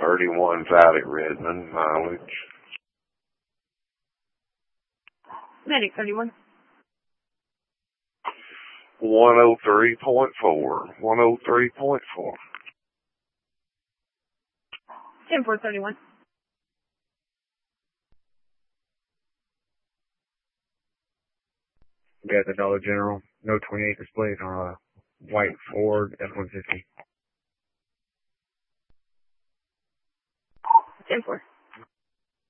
31 Valley Redmond, mileage. Medic 31. 103.4. 103.4. 10-4-31. Got the Dollar General, no 28 displays on a white Ford F-150. 10-4.